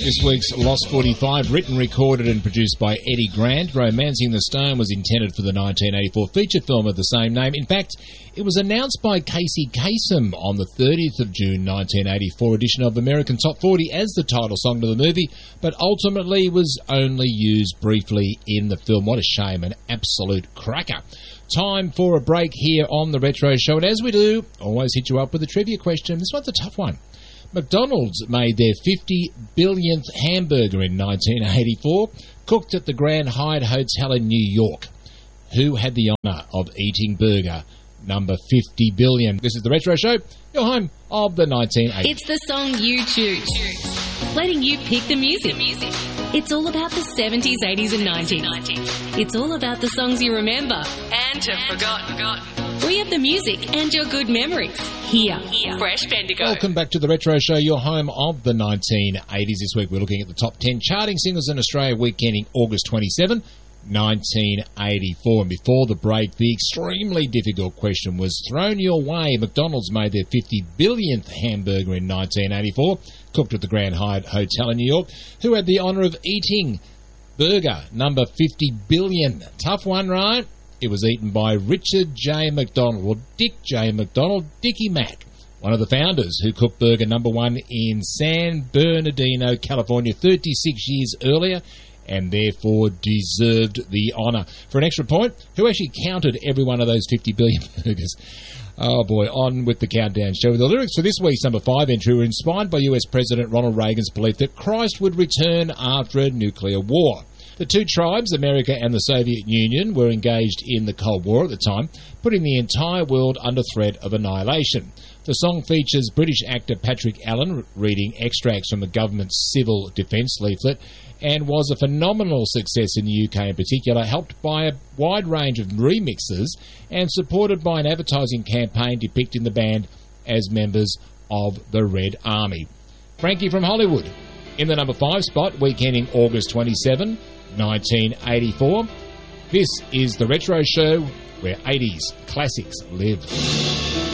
This week's Lost 45, written, recorded and produced by Eddie Grant. Romancing the Stone was intended for the 1984 feature film of the same name. In fact, it was announced by Casey Kasem on the 30th of June 1984 edition of American Top 40 as the title song to the movie, but ultimately was only used briefly in the film. What a shame, an absolute cracker. Time for a break here on The Retro Show, and as we do, always hit you up with a trivia question. This one's a tough one. McDonald's made their 50 billionth hamburger in 1984, cooked at the Grand Hyatt Hotel in New York. Who had the honour of eating burger number 50 billion? This is The Retro Show, your home of the 1980s. It's the song you choose, letting you pick the music. It's all about the 70s, 80s and 90s. It's all about the songs you remember and have forgotten. We have the music and your good memories here. Fresh Bendigo. Welcome back to The Retro Show, your home of the 1980s. This week we're looking at the top 10 charting singles in Australia, week ending August 27, 1984. And before the break, the extremely difficult question was thrown your way. McDonald's made their 50 billionth hamburger in 1984, cooked at the Grand Hyatt Hotel in New York. Who had the honour of eating burger number 50 billion? Tough one, right? It was eaten by Richard J. McDonald, or Dick J. McDonald, Dickie Mac, one of the founders who cooked burger number one in San Bernardino, California, 36 years earlier, and therefore deserved the honour. For an extra point, who actually counted every one of those 50 billion burgers? Oh boy, on with the countdown show. The lyrics for this week's number 5 entry were inspired by US President Ronald Reagan's belief that Christ would return after a nuclear war. The two tribes, America and the Soviet Union, were engaged in the Cold War at the time, putting the entire world under threat of annihilation. The song features British actor Patrick Allen reading extracts from the government's civil defence leaflet and was a phenomenal success in the UK in particular, helped by a wide range of remixes and supported by an advertising campaign depicting the band as members of the Red Army. Frankie from Hollywood in the number 5 spot, week ending August 27, 1984. This is The Retro Show, where 80s classics live.